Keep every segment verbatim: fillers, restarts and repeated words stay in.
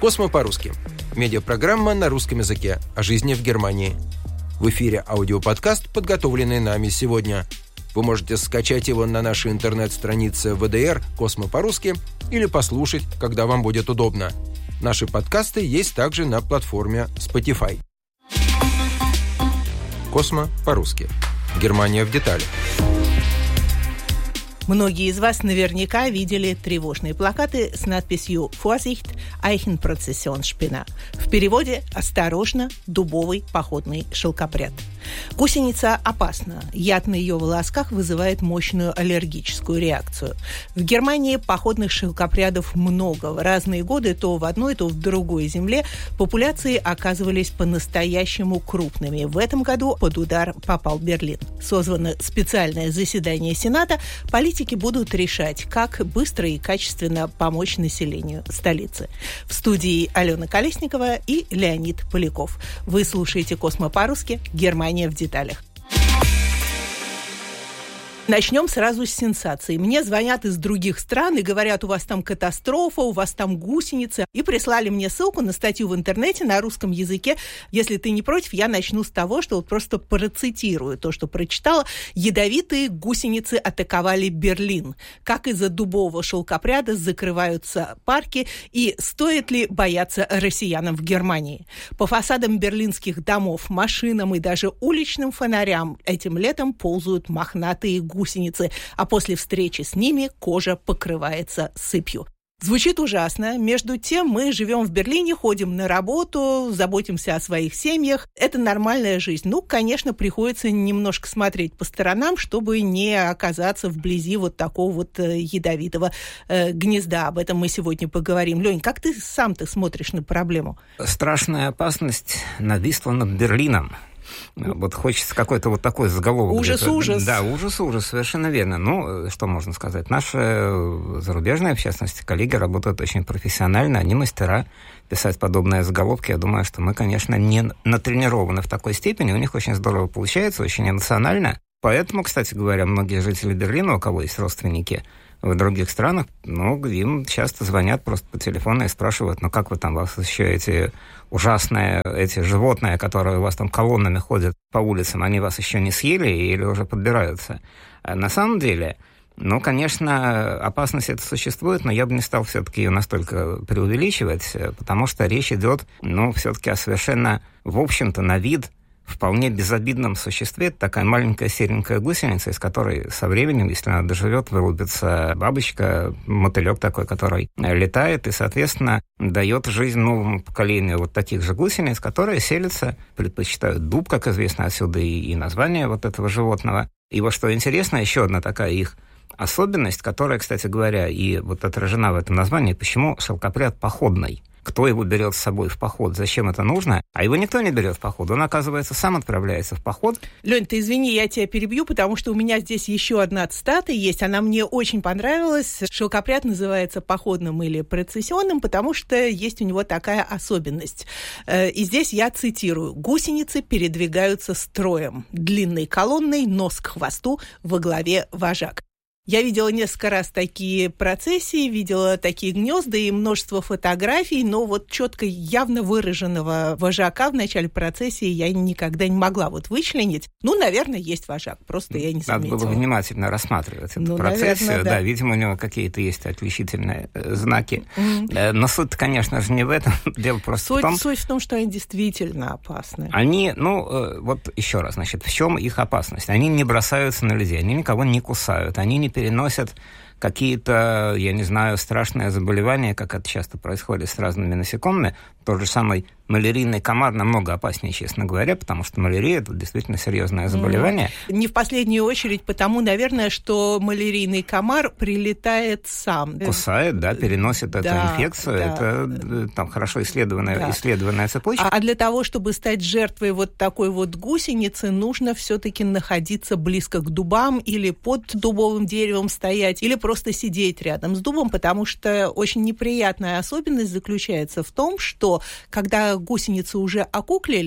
«Космо по-русски». Медиапрограмма на русском языке о жизни в Германии. В эфире аудиоподкаст, подготовленный нами сегодня. Вы можете скачать его на нашей интернет-странице вэ дэ эр «Космо по-русски» или послушать, когда вам будет удобно. Наши подкасты есть также на платформе Spotify. «Космо по-русски». Германия в деталях. Многие из вас наверняка видели тревожные плакаты с надписью «Vorsicht, Eichenprozessionsspinne». В переводе «Осторожно, дубовый походный шелкопряд». Гусеница опасна. Яд на ее волосках вызывает мощную аллергическую реакцию. В Германии походных шелкопрядов много. В разные годы то в одной, то в другой земле популяции оказывались по-настоящему крупными. В этом году под удар попал Берлин. Созвано специальное заседание Сената. Политики будут решать, как быстро и качественно помочь населению столицы. В студии Алена Колесникова и Леонид Поляков. Вы слушаете «Космо по-русски», Германия в деталях. Начнем сразу с сенсации. Мне звонят из других стран и говорят, у вас там катастрофа, у вас там гусеницы. И прислали мне ссылку на статью в интернете на русском языке. Если ты не против, я начну с того, что вот просто процитирую то, что прочитала. Ядовитые гусеницы атаковали Берлин. Как из-за дубового шелкопряда закрываются парки и стоит ли бояться россиянам в Германии? По фасадам берлинских домов, машинам и даже уличным фонарям этим летом ползают мохнатые гусеницы. гусеницы, а после встречи с ними кожа покрывается сыпью. Звучит ужасно. Между тем, мы живем в Берлине, ходим на работу, заботимся о своих семьях. Это нормальная жизнь. Ну, конечно, приходится немножко смотреть по сторонам, чтобы не оказаться вблизи вот такого вот ядовитого э, гнезда. Об этом мы сегодня поговорим. Лёнь, как ты сам-то смотришь на проблему? Страшная опасность нависла над Берлином. Вот хочется какой-то вот такой заголовок. Ужас-ужас. Да, ужас-ужас, совершенно верно. Ну, что можно сказать? Наши зарубежные, в частности, коллеги работают очень профессионально, они мастера писать подобные заголовки. Я думаю, что мы, конечно, не натренированы в такой степени, у них очень здорово получается, очень эмоционально. Поэтому, кстати говоря, многие жители Берлина, у кого есть родственники в других странах, ну, им часто звонят просто по телефону и спрашивают, ну, как вы там, вас еще эти ужасные, эти животные, которые у вас там колоннами ходят по улицам, они вас еще не съели или уже подбираются? А на самом деле, ну, конечно, опасность эта существует, но я бы не стал все-таки ее настолько преувеличивать, потому что речь идет, ну, все-таки о совершенно, в общем-то, на вид вполне безобидном существе. Это такая маленькая серенькая гусеница, из которой со временем, если она доживет, вылупится бабочка, мотылек такой, который летает и, соответственно, дает жизнь новому поколению вот таких же гусениц, которые селятся, предпочитают дуб, как известно, отсюда и, и название вот этого животного. И вот что интересно, еще одна такая их особенность, которая, кстати говоря, и вот отражена в этом названии, почему шелкопряд походный. Кто его берет с собой в поход, зачем это нужно? А его никто не берет в поход. Он, оказывается, сам отправляется в поход. Лёнь, ты извини, я тебя перебью, потому что у меня здесь еще одна цитата есть. Она мне очень понравилась. Шелкопряд называется походным или процессионным, потому что есть у него такая особенность. И здесь я цитирую. «Гусеницы передвигаются строем, длинной колонной, нос к хвосту, во главе вожак». Я видела несколько раз такие процессии, видела такие гнезда и множество фотографий, но вот четко явно выраженного вожака в начале процессии я никогда не могла вот вычленить. Ну, наверное, есть вожак, просто я не заметила. Надо было внимательно рассматривать эту ну, процессию. Наверное, да. да, видимо, у него какие-то есть отличительные знаки. Mm-hmm. Но суть, конечно же, не в этом. Дело просто суть, в том... Суть в том, что они действительно опасны. Они, ну, вот еще раз, значит, в чем их опасность? Они не бросаются на людей, они никого не кусают, они не переносят какие-то, я не знаю, страшные заболевания, как это часто происходит с разными насекомыми. Тот же самый малярийный комар намного опаснее, честно говоря, потому что малярия – это действительно серьезное заболевание. Mm. Не в последнюю очередь потому, наверное, что малярийный комар прилетает сам. Кусает, да, переносит да, эту инфекцию. Да. Это там хорошо исследованная, да. исследованная цепочка. А для того, чтобы стать жертвой вот такой вот гусеницы, нужно все-таки находиться близко к дубам или под дубовым деревом стоять, или просто сидеть рядом с дубом, потому что очень неприятная особенность заключается в том, что когда гусеницы уже окуклились,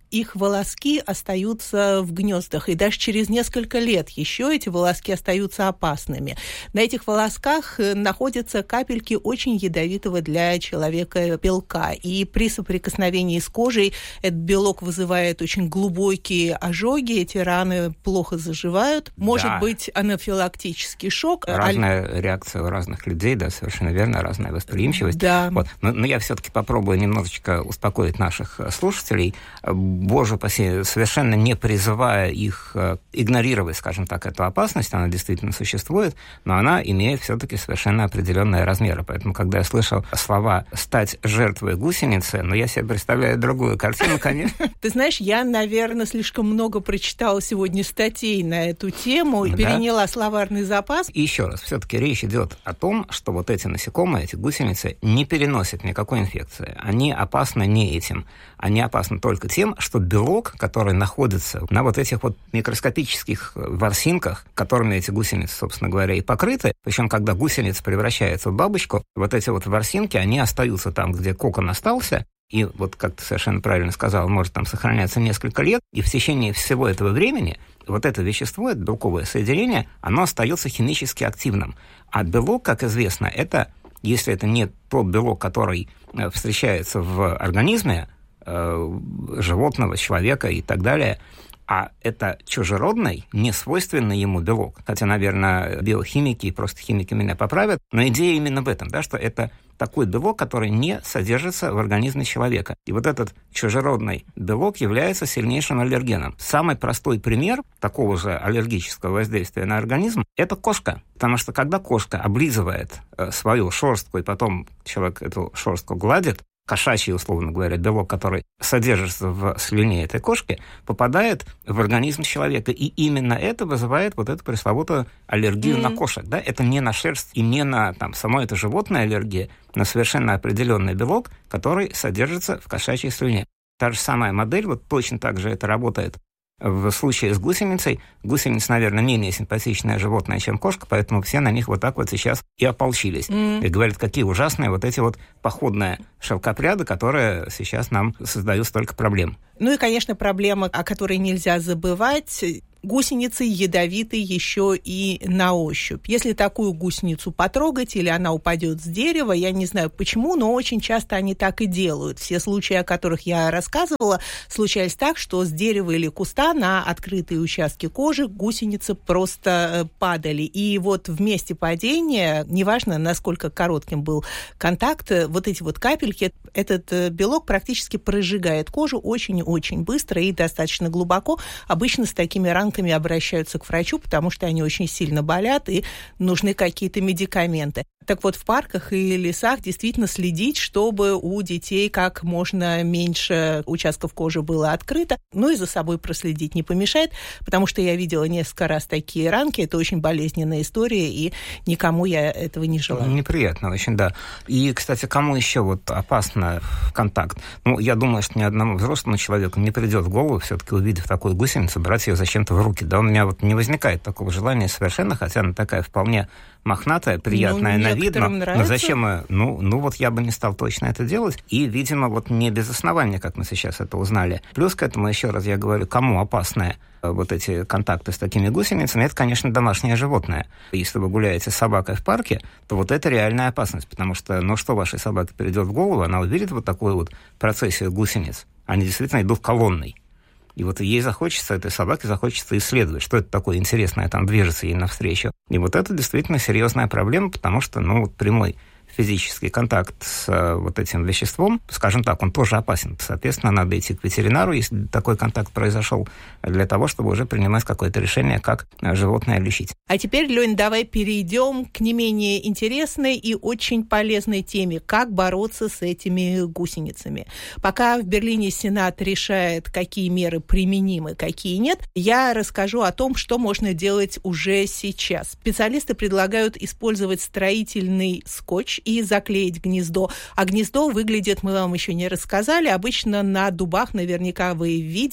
их волоски остаются в гнездах, и даже через несколько лет еще эти волоски остаются опасными. На этих волосках находятся капельки очень ядовитого для человека белка, и при соприкосновении с кожей этот белок вызывает очень глубокие ожоги, эти раны плохо заживают, может да. быть анафилактический шок. Разная а... реакция у разных людей, да, совершенно верно, разная восприимчивость. Да. Вот. Но, но я все-таки попробую немножечко успокоить наших слушателей, боже упаси, совершенно не призывая их игнорировать, скажем так, эту опасность, она действительно существует, но она имеет все-таки совершенно определенные размеры. Поэтому, когда я слышал слова «стать жертвой гусеницы», но я себе представляю другую картину, конечно. Ты знаешь, я, наверное, слишком много прочитала сегодня статей на эту тему и переняла словарный запас. И еще раз, все-таки речь идет о том, что вот эти насекомые, эти гусеницы, не переносят никакой инфекции. Они опасны не этим. Они опасны только тем, что белок, который находится на вот этих вот микроскопических ворсинках, которыми эти гусеницы, собственно говоря, и покрыты, причем когда гусеница превращается в бабочку, вот эти вот ворсинки, они остаются там, где кокон остался, и вот, как ты совершенно правильно сказал, может там сохраняться несколько лет, и в течение всего этого времени вот это вещество, это белковое соединение, оно остается химически активным. А белок, как известно, это, если это не тот белок, который встречается в организме э, животного, человека и так далее, а это чужеродный, несвойственный ему белок. Хотя, наверное, биохимики и просто химики меня поправят, но идея именно в этом, да, что это такой белок, который не содержится в организме человека. И вот этот чужеродный белок является сильнейшим аллергеном. Самый простой пример такого же аллергического воздействия на организм – это кошка. Потому что когда кошка облизывает свою шерстку, и потом человек эту шерстку гладит, кошачий, условно говоря, белок, который содержится в слюне этой кошки, попадает в организм человека. И именно это вызывает вот эту пресловутую аллергию mm-hmm. на кошек. Да? Это не на шерсть и не на там, само это животное аллергия, но совершенно определенный белок, который содержится в кошачьей слюне. Та же самая модель, вот точно так же это работает в случае с гусеницей. Гусеница, наверное, менее симпатичное животное, чем кошка, поэтому все на них вот так вот сейчас и ополчились. Mm. И говорят, какие ужасные вот эти вот походные шелкопряды, которые сейчас нам создают столько проблем. Ну и, конечно, проблема, о которой нельзя забывать. Гусеницы ядовиты еще и на ощупь. Если такую гусеницу потрогать или она упадет с дерева, я не знаю почему, но очень часто они так и делают. Все случаи, о которых я рассказывала, случались так, что с дерева или куста на открытые участки кожи гусеницы просто падали. И вот в месте падения, неважно, насколько коротким был контакт, вот эти вот капельки, этот белок практически прожигает кожу очень-очень быстро и достаточно глубоко. Обычно с такими ранками обращаются к врачу, потому что они очень сильно болят и нужны какие-то медикаменты. Так вот, в парках и лесах действительно следить, чтобы у детей как можно меньше участков кожи было открыто. Ну и за собой проследить не помешает, потому что я видела несколько раз такие ранки. Это очень болезненная история, и никому я этого не желаю. Неприятно очень, да. И, кстати, кому еще вот опасно контакт? Ну, я думаю, что ни одному взрослому человеку не придет в голову, все-таки увидев такую гусеницу, брать ее зачем-то в руки. Да, у меня вот не возникает такого желания совершенно, хотя она такая вполне мохнатая, приятная ну, на вид, но, но зачем? Ну, ну вот я бы не стал точно это делать, и, видимо, вот не без основания, как мы сейчас это узнали. Плюс к этому, еще раз я говорю, кому опасны вот эти контакты с такими гусеницами, это, конечно, домашнее животное. Если вы гуляете с собакой в парке, то вот это реальная опасность, потому что, ну что вашей собаке придет в голову, она увидит вот такую вот процессию гусениц, они действительно идут колонной. И вот ей захочется, этой собаке захочется исследовать, что это такое интересное там движется ей навстречу. И вот это действительно серьезная проблема, потому что, ну, вот прямой физический контакт с вот этим веществом, скажем так, он тоже опасен. Соответственно, надо идти к ветеринару, если такой контакт произошел, для того, чтобы уже принимать какое-то решение, как животное лечить. А теперь, Лёнь, давай перейдем к не менее интересной и очень полезной теме, как бороться с этими гусеницами. Пока в Берлине Сенат решает, какие меры применимы, какие нет, я расскажу о том, что можно делать уже сейчас. Специалисты предлагают использовать строительный скотч и заклеить гнездо. А гнездо выглядит, мы вам еще не рассказали, обычно на дубах, наверняка вы видели,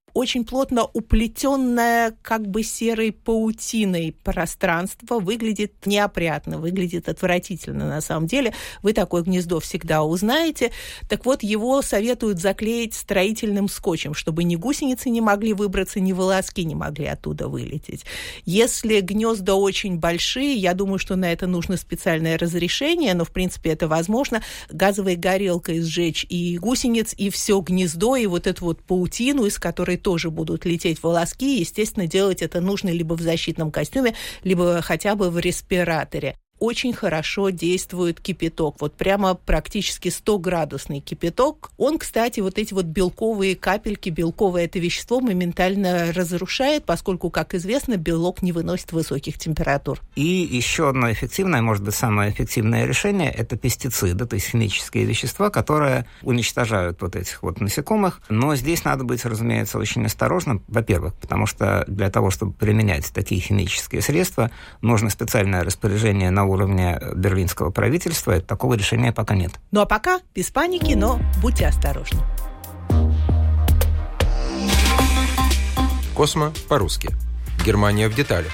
очень плотно уплетенное как бы серой паутиной пространство, выглядит неопрятно, выглядит отвратительно на самом деле. Вы такое гнездо всегда узнаете. Так вот, его советуют заклеить строительным скотчем, чтобы ни гусеницы не могли выбраться, ни волоски не могли оттуда вылететь. Если гнезда очень большие, я думаю, что на это нужно специальное разрешение, но в принципе это возможно. Газовой горелкой сжечь и гусениц, и все гнездо, и вот эту вот паутину, из которой тоже будут лететь волоски. Естественно, делать это нужно либо в защитном костюме, либо хотя бы в респираторе. Очень хорошо действует кипяток. Вот прямо практически сто-градусный кипяток. Он, кстати, вот эти вот белковые капельки, белковое это вещество моментально разрушает, поскольку, как известно, белок не выносит высоких температур. И еще одно эффективное, может быть, самое эффективное решение – это пестициды, то есть химические вещества, которые уничтожают вот этих вот насекомых. Но здесь надо быть, разумеется, очень осторожным. Во-первых, потому что для того, чтобы применять такие химические средства, нужно специальное распоряжение на уровне берлинского правительства, такого решения пока нет. Ну а пока без паники, но будьте осторожны. Космо по-русски. Германия в деталях.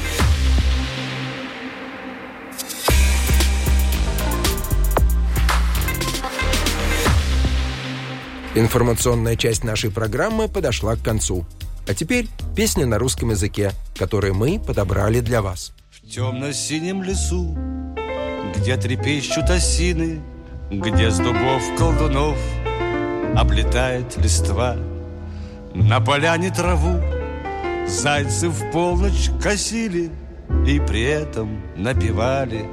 Информационная часть нашей программы подошла к концу. А теперь песня на русском языке, которую мы подобрали для вас. В темно-синем лесу, где трепещут осины, где с дубов колдунов облетает листва, на поляне траву зайцы в полночь косили и при этом напевали.